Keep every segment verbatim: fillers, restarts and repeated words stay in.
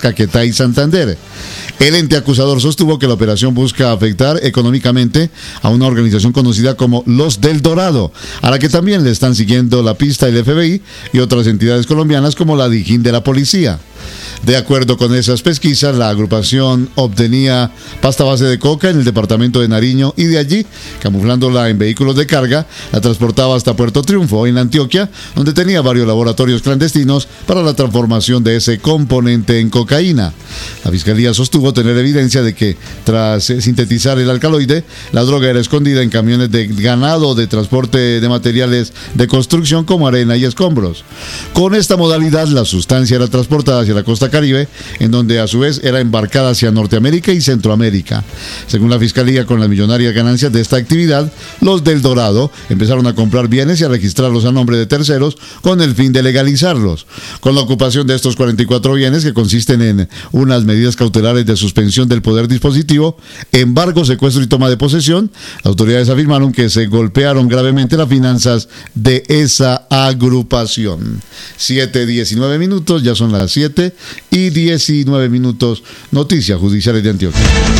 Caquetá y Santander. El ente acusador sostuvo que la operación busca afectar económicamente a una organización conocida como Los del Dorado, a la que también le están siguiendo la pista el F B I y otras entidades colombianas como la Dijín de la policía. De acuerdo con esas pesquisas, la agrupación obtenía pasta base de coca en el departamento de Nariño y de allí, camuflándola en vehículos de carga, la transportaba hasta Puerto Triunfo, en Antioquia, donde tenía varios laboratorios clandestinos para la transformación de ese componente en cocaína. La fiscalía sostuvo tener evidencia de que, tras sintetizar el alcaloide, la droga era escondida en camiones de ganado de transporte de materiales de construcción como arena y escombros. Con esta modalidad, la sustancia era transportada hacia la costa Caribe, en donde a su vez era embarcada hacia Norteamérica y Centroamérica. Según la Fiscalía, con las millonarias ganancias de esta actividad, los del Dorado empezaron a comprar bienes y a registrarlos a nombre de terceros con el fin de legalizarlos. Con la ocupación de estos cuarenta y cuatro bienes, que consisten en unas medidas cautelares de suspensión del poder dispositivo, embargo, secuestro y toma de posesión, las autoridades afirmaron que se golpearon gravemente las finanzas de esa agrupación. siete diecinueve minutos, ya son las siete y diecinueve minutos. Noticias judiciales de Antioquia.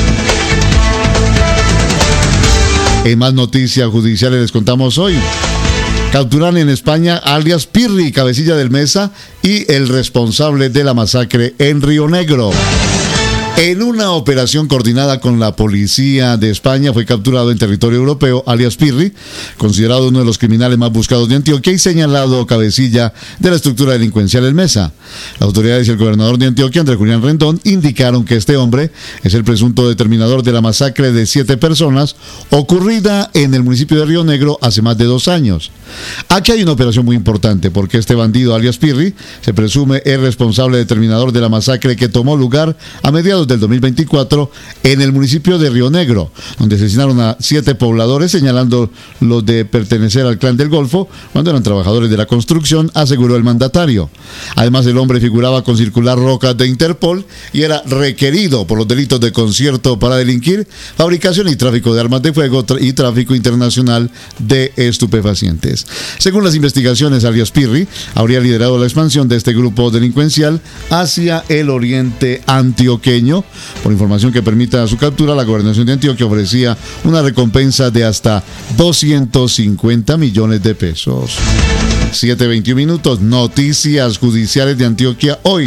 En más noticias judiciales les contamos hoy: capturan en España a alias Pirri, cabecilla del Mesa, y el responsable de la masacre en Río Negro. En una operación coordinada con la policía de España fue capturado en territorio europeo alias Pirri, considerado uno de los criminales más buscados de Antioquia y señalado cabecilla de la estructura delincuencial El Mesa. Las autoridades y el gobernador de Antioquia, Andrés Julián Rendón, indicaron que este hombre es el presunto determinador de la masacre de siete personas ocurrida en el municipio de Río Negro hace más de dos años. Aquí hay una operación muy importante porque este bandido alias Pirri se presume el responsable determinador de la masacre que tomó lugar a mediados del dos mil veinticuatro en el municipio de Río Negro, donde asesinaron a siete pobladores señalando los de pertenecer al clan del Golfo cuando eran trabajadores de la construcción, aseguró el mandatario. Además, el hombre figuraba con circular roja de Interpol y era requerido por los delitos de concierto para delinquir, fabricación y tráfico de armas de fuego y tráfico internacional de estupefacientes. Según las investigaciones, alias Pirri habría liderado la expansión de este grupo delincuencial hacia el oriente antioqueño. Por información que permita su captura, la gobernación de Antioquia ofrecía una recompensa de hasta doscientos cincuenta millones de pesos. siete veintiuno minutos, noticias judiciales de Antioquia hoy.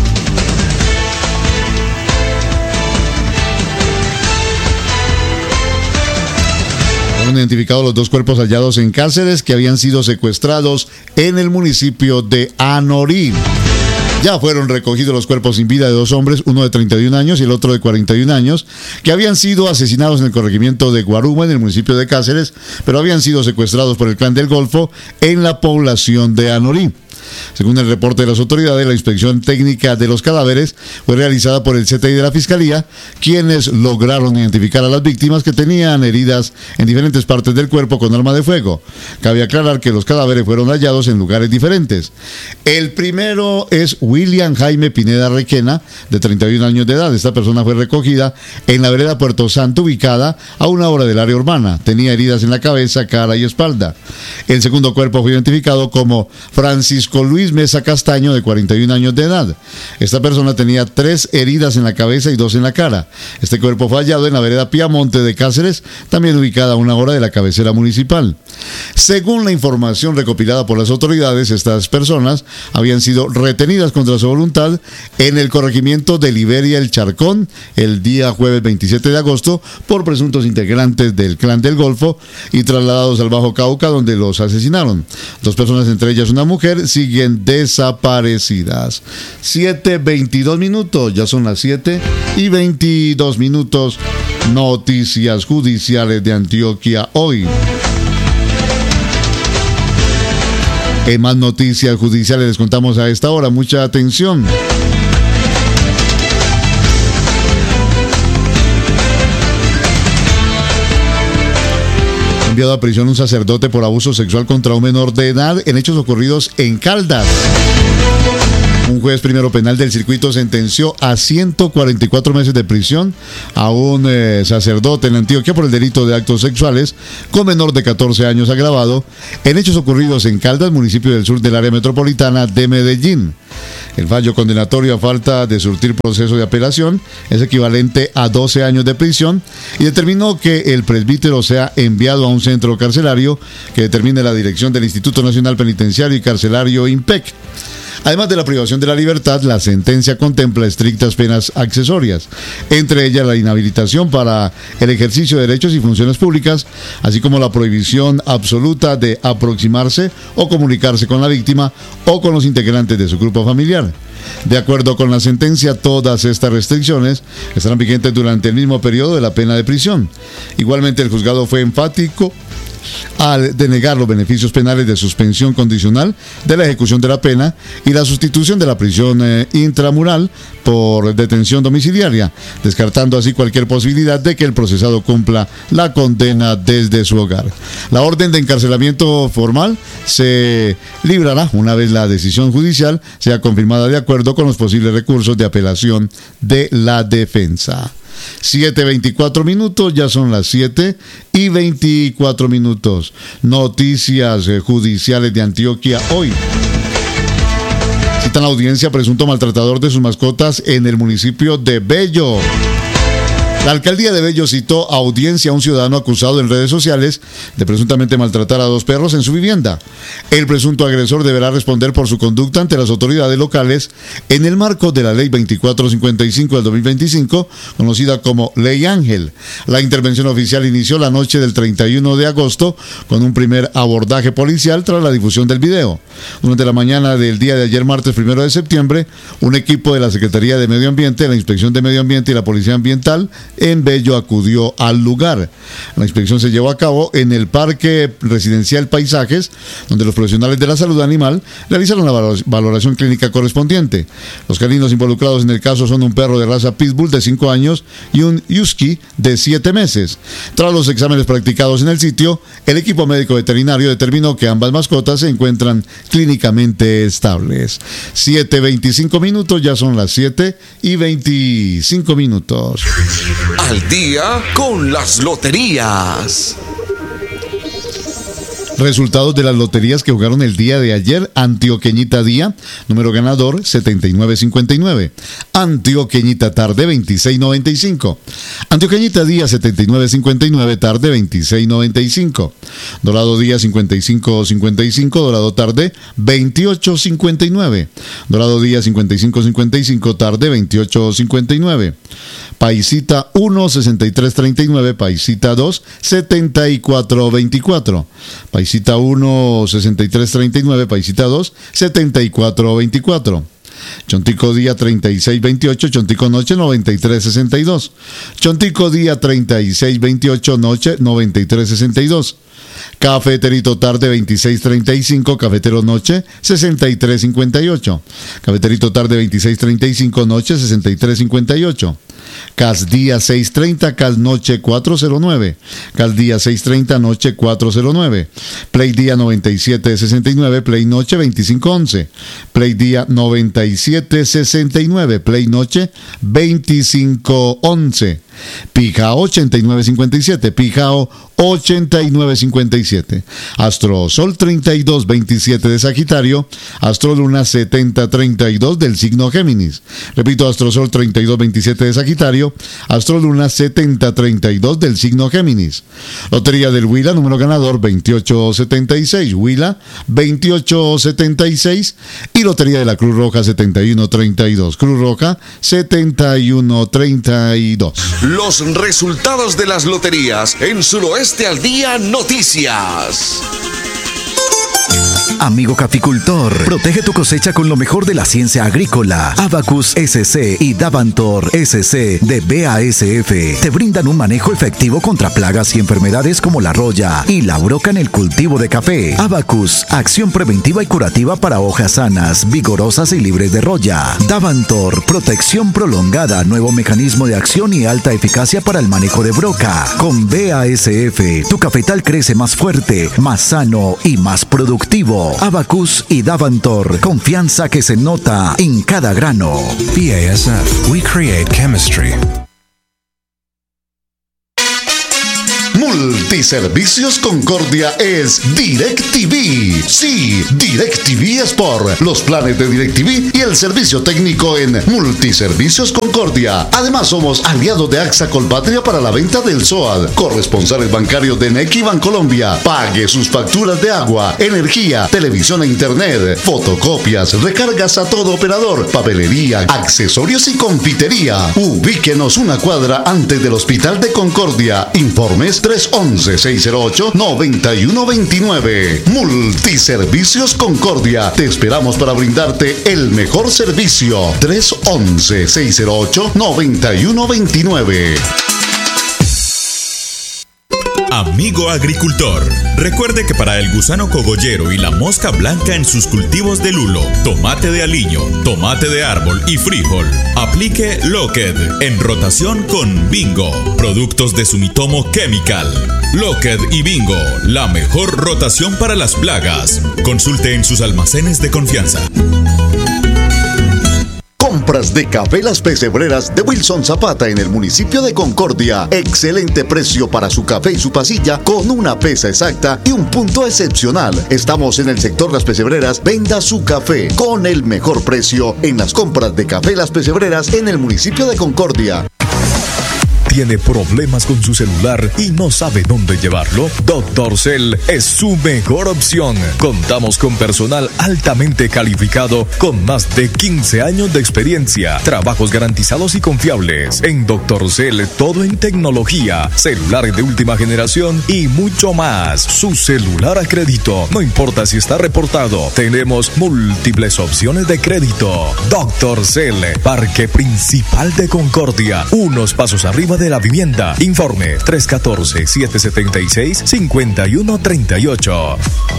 Fueron identificados los dos cuerpos hallados en Cáceres que habían sido secuestrados en el municipio de Anorí. Ya fueron recogidos los cuerpos sin vida de dos hombres, uno de treinta y un años y el otro de cuarenta y un años, que habían sido asesinados en el corregimiento de Guaruma, en el municipio de Cáceres, pero habían sido secuestrados por el clan del Golfo en la población de Anorí. Según el reporte de las autoridades, la inspección técnica de los cadáveres fue realizada por el C T I de la Fiscalía, quienes lograron identificar a las víctimas que tenían heridas en diferentes partes del cuerpo con arma de fuego. Cabe aclarar que los cadáveres fueron hallados en lugares diferentes. El primero es William Jaime Pineda Requena, de treinta y un años de edad. Esta persona fue recogida en la vereda Puerto Santo, ubicada a una hora del área urbana. Tenía heridas en la cabeza, cara y espalda. El segundo cuerpo fue identificado como Francisco Luis Mesa Castaño, de cuarenta y un años de edad. Esta persona tenía tres heridas en la cabeza y dos en la cara. Este cuerpo fue hallado en la vereda Piamonte de Cáceres, también ubicada a una hora de la cabecera municipal. Según la información recopilada por las autoridades, estas personas habían sido retenidas contra su voluntad en el corregimiento de Liberia El Charcón el día jueves veintisiete de agosto por presuntos integrantes del clan del Golfo y trasladados al Bajo Cauca, donde los asesinaron. Dos personas, entre ellas una mujer, siguen desaparecidas. siete veintidós minutos, ya son las siete y veintidós minutos. Noticias judiciales de Antioquia hoy. En más noticias judiciales les contamos a esta hora, mucha atención. Enviado a prisión un sacerdote por abuso sexual contra un menor de edad en hechos ocurridos en Caldas. Un juez primero penal del circuito sentenció a ciento cuarenta y cuatro meses de prisión a un eh, sacerdote en Antioquia por el delito de actos sexuales con menor de catorce años agravado en hechos ocurridos en Caldas, municipio del sur del área metropolitana de Medellín. El fallo condenatorio, a falta de surtir proceso de apelación, es equivalente a doce años de prisión y determinó que el presbítero sea enviado a un centro carcelario que determine la dirección del Instituto Nacional Penitenciario y Carcelario INPEC. Además de la privación de la libertad, la sentencia contempla estrictas penas accesorias, entre ellas la inhabilitación para el ejercicio de derechos y funciones públicas, así como la prohibición absoluta de aproximarse o comunicarse con la víctima o con los integrantes de su grupo familiar. De acuerdo con la sentencia, todas estas restricciones estarán vigentes durante el mismo periodo de la pena de prisión. Igualmente, el juzgado fue enfático al denegar los beneficios penales de suspensión condicional de la ejecución de la pena y la sustitución de la prisión eh, intramural por detención domiciliaria, descartando así cualquier posibilidad de que el procesado cumpla la condena desde su hogar. La orden de encarcelamiento formal se librará una vez la decisión judicial sea confirmada de acuerdo con los posibles recursos de apelación de la defensa. siete veinticuatro minutos, ya son las siete y veinticuatro minutos. Noticias eh, judiciales de Antioquia hoy. Citan audiencia presunto maltratador de sus mascotas en el municipio de Bello. La alcaldía de Bello citó a audiencia a un ciudadano acusado en redes sociales de presuntamente maltratar a dos perros en su vivienda. El presunto agresor deberá responder por su conducta ante las autoridades locales en el marco de la Ley veinticuatro cincuenta y cinco del dos mil veinticinco, conocida como Ley Ángel. La intervención oficial inició la noche del treinta y uno de agosto con un primer abordaje policial tras la difusión del video. Durante la mañana del día de ayer, martes primero de septiembre, un equipo de la Secretaría de Medio Ambiente, la Inspección de Medio Ambiente y la Policía Ambiental en Bello acudió al lugar. La inspección se llevó a cabo en el Parque Residencial Paisajes, donde los profesionales de la salud animal realizaron la valoración clínica correspondiente. Los caninos involucrados en el caso son un perro de raza Pitbull de cinco años y un Husky de siete meses. Tras los exámenes practicados en el sitio, el equipo médico veterinario determinó que ambas mascotas se encuentran clínicamente estables. siete veinticinco minutos, ya son las siete y veinticinco minutos. Al día con las loterías. Resultados de las loterías que jugaron el día de ayer. Antioqueñita Día, número ganador setenta y nueve cincuenta y nueve. Antioqueñita Tarde veintiséis noventa y cinco. Antioqueñita Día setenta y nueve cincuenta y nueve, tarde veintiséis noventa y cinco. Dorado Día cincuenta y cinco cincuenta y cinco, Dorado Tarde veintiocho cincuenta y nueve. Dorado Día cincuenta y cinco cincuenta y cinco, tarde veintiocho cincuenta y nueve. Paisita uno sesenta y tres treinta y nueve, Paisita dos setenta y cuatro veinticuatro. Paisita uno sesenta y tres treinta y nueve, Paisita dos setenta y cuatro veinticuatro. Chontico Día treinta y seis veintiocho, Chontico Noche noventa y tres sesenta y dos. Chontico Día treinta y seis veintiocho, Noche noventa y tres sesenta y dos. Cafeterito Tarde veintiséis treinta y cinco, Cafetero Noche sesenta y tres cincuenta y ocho. Cafeterito Tarde veintiséis treinta y cinco, Noche sesenta y tres cincuenta y ocho. Cas Día seis treinta, Cas Noche cuatrocientos nueve. Cas Día seis treinta, Noche cuatrocientos nueve. Play Día noventa y siete sesenta y nueve, Play Noche veinticinco once. Play Día noventa y siete sesenta y nueve, Play Noche veinticinco once. Pijao ochenta y nueve cincuenta y siete, Pijao ochenta y nueve cincuenta y siete. Astro Sol treinta y dos veintisiete de Sagitario, Astro Luna setenta treinta y dos del signo Géminis. Repito, Astro Sol treinta y dos veintisiete de Sagitario, Astro Luna setenta treinta y dos del signo Géminis. Lotería del Huila, número ganador veintiocho setenta y seis, Huila veintiocho setenta y seis. Y Lotería de la Cruz Roja setenta y uno treinta y dos, Cruz Roja setenta y uno treinta y dos. Los resultados de las loterías en Suroeste al Día Noticias. Amigo caficultor, protege tu cosecha con lo mejor de la ciencia agrícola. Abacus S C y Davantor S C de B A S F te brindan un manejo efectivo contra plagas y enfermedades como la roya y la broca en el cultivo de café. Abacus, acción preventiva y curativa para hojas sanas, vigorosas y libres de roya. Davantor, protección prolongada, nuevo mecanismo de acción y alta eficacia para el manejo de broca. Con B A S F, tu cafetal crece más fuerte, más sano y más productivo. Abacus y Davantor, confianza que se nota en cada grano. B A S F, we create chemistry. Multiservicios Concordia es DirecTV. Sí, DirecTV Sport. Los planes de DirecTV y el servicio técnico en Multiservicios Concordia. Además, somos aliados de AXA Colpatria para la venta del S O A D. Corresponsales bancarios de N E C y Bancolombia. Pague sus facturas de agua, energía, televisión e internet, fotocopias, recargas a todo operador, papelería, accesorios y confitería. Ubíquenos una cuadra antes del Hospital de Concordia. Informes tres once, seis cero ocho, nueve uno dos nueve. Multiservicios Concordia. Te esperamos para brindarte el mejor servicio. tres once, seis cero ocho, nueve uno dos nueve. Amigo agricultor, recuerde que para el gusano cogollero y la mosca blanca en sus cultivos de lulo, tomate de aliño, tomate de árbol y frijol, aplique Locked en rotación con Bingo, productos de Sumitomo Chemical. Locked y Bingo, la mejor rotación para las plagas. Consulte en sus almacenes de confianza. Compras de café Las Pesebreras de Wilson Zapata en el municipio de Concordia. Excelente precio para su café y su pasilla con una pesa exacta y un punto excepcional. Estamos en el sector Las Pesebreras. Venda su café con el mejor precio en las compras de café Las Pesebreras en el municipio de Concordia. ¿Tiene problemas con su celular y no sabe dónde llevarlo? Doctor Cell es su mejor opción. Contamos con personal altamente calificado con más de quince años de experiencia, trabajos garantizados y confiables. En Doctor Cell, todo en tecnología, celulares de última generación y mucho más. Su celular a crédito, no importa si está reportado. Tenemos múltiples opciones de crédito. Doctor Cell, Parque Principal de Concordia, unos pasos arriba de la vivienda. Informe tres uno cuatro, siete siete seis, cinco uno tres ocho.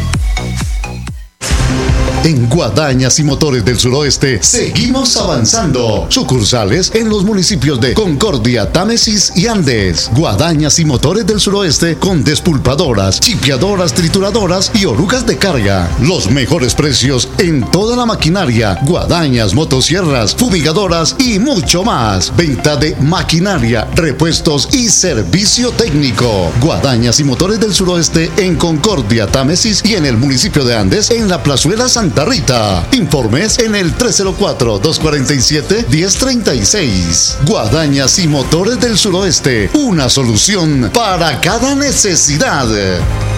En Guadañas y Motores del Suroeste seguimos avanzando. Sucursales en los municipios de Concordia, Támesis y Andes. Guadañas y Motores del Suroeste con despulpadoras, chipeadoras, trituradoras y orugas de carga. Los mejores precios en toda la maquinaria. Guadañas, motosierras, fumigadoras y mucho más. Venta de maquinaria, repuestos y servicio técnico. Guadañas y Motores del Suroeste en Concordia, Támesis y en el municipio de Andes en la Plazuela Santa Rita. Informes en el tres cero cuatro, dos cuatro siete, uno cero tres seis. Guadañas y Motores del Suroeste, una solución para cada necesidad.